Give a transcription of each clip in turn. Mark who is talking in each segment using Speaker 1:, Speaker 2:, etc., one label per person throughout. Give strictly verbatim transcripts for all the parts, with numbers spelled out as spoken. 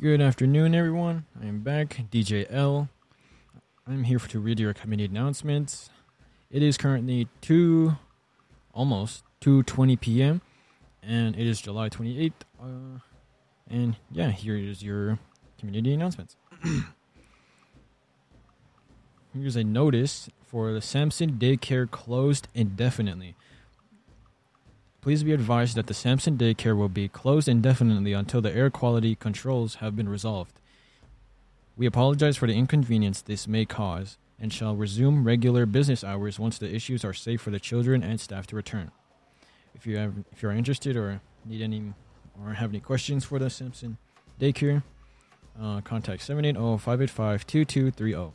Speaker 1: Good afternoon, everyone. I am back, D J L. I'm here to read your community announcements. It is currently two, almost two twenty p.m. and it is July twenty-eighth. Uh, and yeah, here is your community announcements. Here's a notice for the Samson Daycare closed indefinitely. Please be advised that the Samson Daycare will be closed indefinitely until the air quality controls have been resolved. We apologize for the inconvenience this may cause and shall resume regular business hours once the issues are safe for the children and staff to return. If you have, if you are interested or need any or have any questions for the Samson Daycare, uh, contact seven eight zero, five eight five, two two three zero.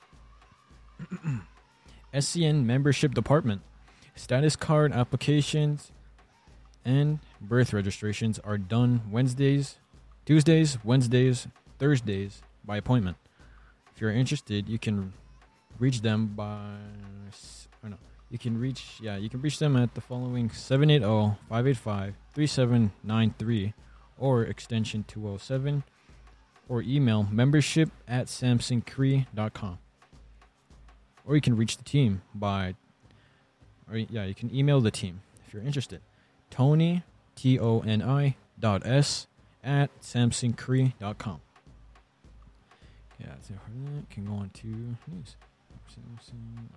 Speaker 1: S C N Membership Department. Status card applications and birth registrations are done Wednesdays, Tuesdays, Wednesdays, Thursdays by appointment. If you're interested, you can reach them by, or no, you can reach, yeah, you can reach them at the following seven eight zero, five eight five, three seven nine three or extension two oh seven, or email membership at samson cree dot com. Or you can reach the team by, or yeah, you can email the team if you're interested. Tony, T O N I dot S at samson cree dot com. Yeah, that's it for that. Can go on to news. Samson,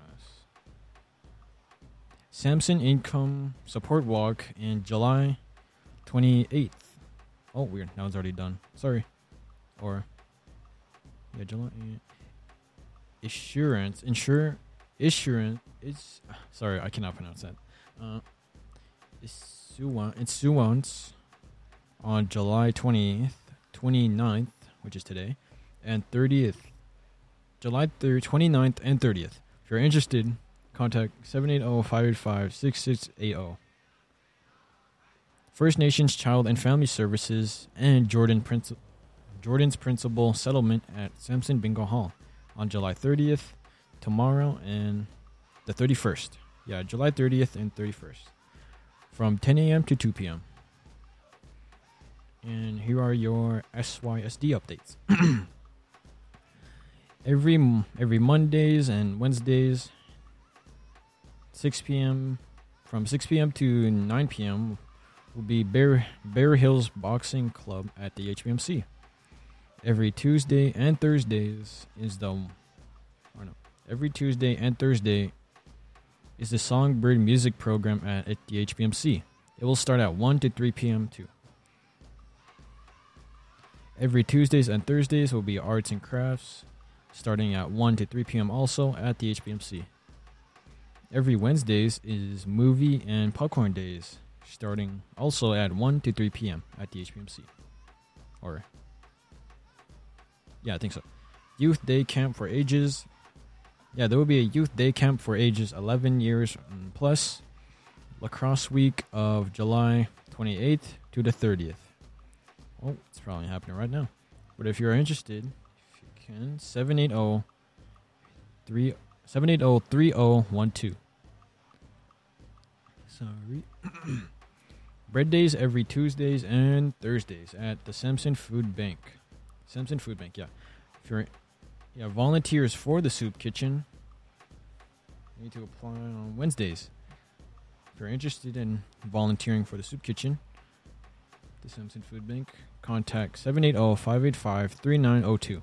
Speaker 1: Samson Income Support Walk in July twenty-eighth. Oh, weird. Now it's already done. Sorry. Or, yeah, July eighth. Insurance, insure, insurance, it's, sorry, I cannot pronounce that. Uh, Issuance on July twentieth, twenty-ninth, which is today, and thirtieth, July third, twenty-ninth, and thirtieth. If you're interested, contact seven eight zero, five eight five, six six eight zero. First Nations Child and Family Services and Jordan Princi- Jordan's Principal Settlement at Samson Bingo Hall on July thirtieth, tomorrow, and the thirty-first. Yeah, July thirtieth and thirty-first. From ten a.m. to two p.m. And here are your S Y S D updates. every every Mondays and Wednesdays, six p.m. from six p.m. to nine p.m. will be Bear, Bear Hills Boxing Club at the H B M C. Every Tuesday and Thursdays is the, or no, every Tuesday and Thursday is the Songbird Music Program at, at the H B M C. It will start at one to three p.m. too. Every Tuesdays and Thursdays will be Arts and Crafts, starting at one to three p.m. also at the H B M C. Every Wednesdays is Movie and Popcorn Days, starting also at one to three p.m. at the H B M C. Or, yeah, I think so. Youth Day Camp for ages. Yeah, there will be a Youth Day Camp for ages eleven years and plus. Lacrosse Week of July twenty-eighth to the thirtieth. Oh, it's probably happening right now. But if you're interested, if you can, seven eight zero, three zero one two. Sorry. Bread Days every Tuesdays and Thursdays at the Samson Food Bank. Samson Food Bank, yeah. If you're yeah, volunteers for the soup kitchen, you need to apply on Wednesdays. If you're interested in volunteering for the soup kitchen, the Samson Food Bank, contact seven eight zero, five eight five, three nine zero two.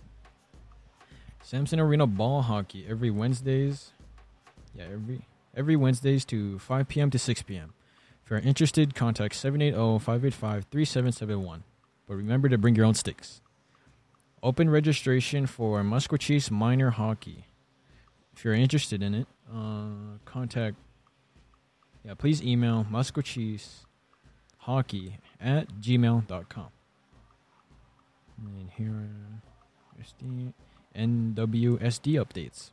Speaker 1: Samson Arena Ball Hockey every Wednesdays. Yeah, every every Wednesdays to five p.m. to six p.m. If you're interested, contact seven eight zero, five eight five, three seven seven one. But remember to bring your own sticks. Open registration for Musqueam Minor Hockey. If you're interested in it, uh, contact, yeah, please email musqueam hockey at gmail dot com. And here are S D, N W S D updates.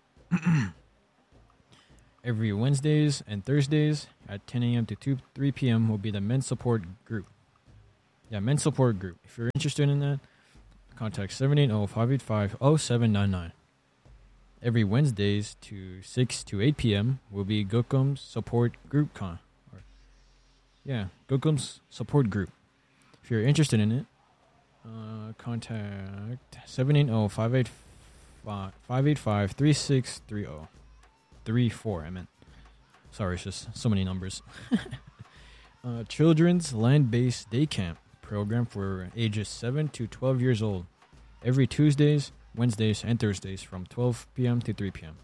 Speaker 1: Every Wednesdays and Thursdays at ten a.m. to two, three p.m. will be the men's support group. Yeah, men's support group. If you're interested in that, contact seven eight zero, five eight five, zero seven nine nine. Every Wednesdays to six to eight p.m. will be Gookum's support group con. Or, yeah, Gookum's support group. If you're interested in it, uh, Uh, contact seven eight zero, five eight five, three six three zero. three four, I meant. Sorry, it's just so many numbers. uh, Children's Land-Based Day Camp program for ages seven to twelve years old. Every Tuesdays, Wednesdays, and Thursdays from twelve p.m. to three p.m.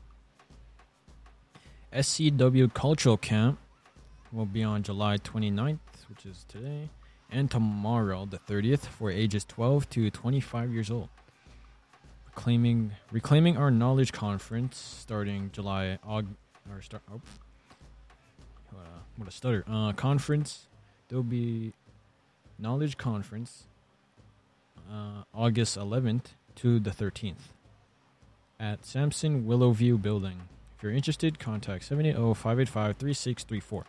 Speaker 1: S C W Cultural Camp will be on July twenty-ninth, which is today, and tomorrow, the thirtieth, for ages twelve to twenty-five years old. Reclaiming, Reclaiming Our Knowledge Conference starting July, Aug, or start, oh, uh, what a stutter. Uh, conference, there'll be Knowledge Conference, uh, August eleventh to the thirteenth at Samson Willowview Building. If you're interested, contact seven eight zero, five eight five, three six three four.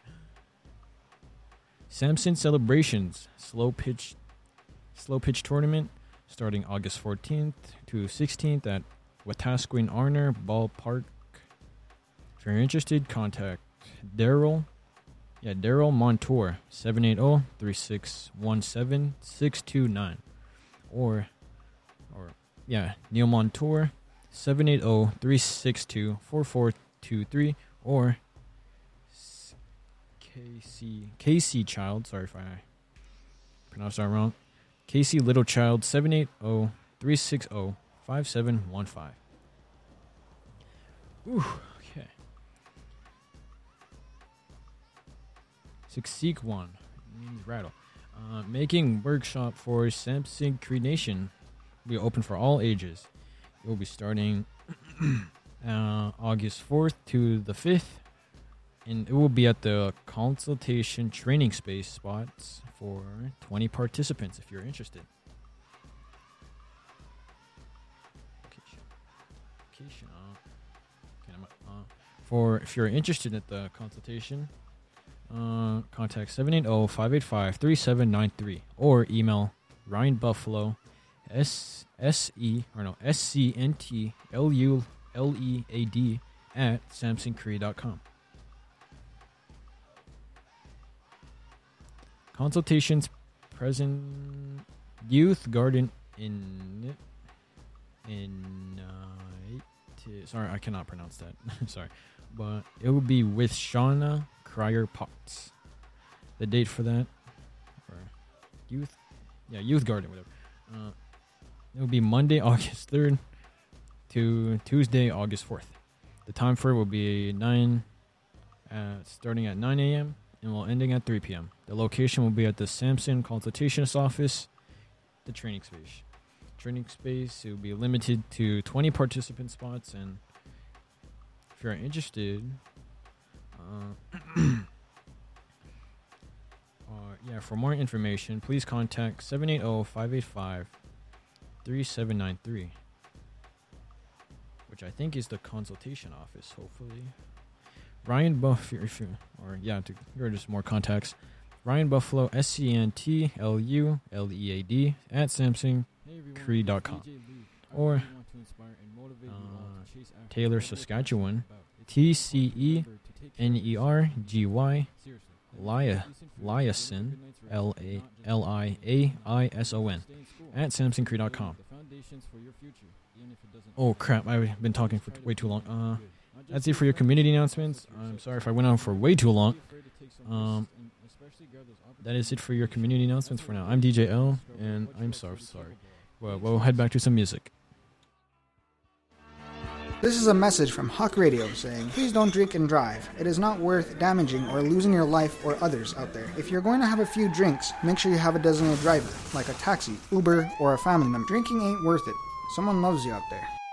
Speaker 1: Samson Celebrations Slow Pitch Slow Pitch Tournament starting August fourteenth to sixteenth at Wetaskiwin Arner Ballpark. If you're interested, contact Daryl. Yeah, Daryl Montour, seven eight zero, three six one seven, six two nine. Or, or yeah, Neil Montour, seven eight zero, three six two, four four two three. Or Casey, Casey Child, sorry if I pronounced that wrong. Casey Littlechild, seven eight zero, three six zero, five seven one five. Ooh, okay. Six one means rattle. Uh, making workshop for Samson Creed Nation will be open for all ages. It will be starting uh, August fourth to the fifth. And it will be at the consultation training space spots for twenty participants if you're interested. Location. Location. Uh, okay, I'm, uh, for if you're interested at the consultation, uh, contact seven eight zero, five eight five, three seven nine three or email Ryan Buffalo S S E or no S C N T L U L E A D at samson cree dot com. Consultations present youth garden in in uh, sorry, I cannot pronounce that. Sorry, but it will be with Shauna Cryer Potts. The date for that, or youth, yeah, youth garden, whatever. Uh, it will be Monday, August third to Tuesday, August fourth. The time for it will be nine, uh, starting at nine a.m. and will ending at three p.m. The location will be at the Samson Consultationist Office, the training space. Training space, it will be limited to twenty participant spots, and if you're interested, uh, uh, yeah, for more information, please contact seven eight zero, five eight five, three seven nine three, which I think is the consultation office, hopefully. Ryan Buffalo, or yeah, to hear just more contacts. Ryan Buffalo, S C N T L U L E A D at samson cree dot com. Or uh, Taylor, Saskatchewan, T C E N E R G Y, Liason, L A L I A I S O N, at samson cree dot com. Oh crap, I've been talking for way too long. Uh, That's it for your community announcements. I'm sorry if I went on for way too long. Um, that is it for your community announcements for now. I'm D J L, and I'm so sorry. Well, we'll head back to some music.
Speaker 2: This is a message from Hawk Radio saying, please don't drink and drive. It is not worth damaging or losing your life or others out there. If you're going to have a few drinks, make sure you have a designated driver, like a taxi, Uber, or a family member. Drinking ain't worth it. Someone loves you out there.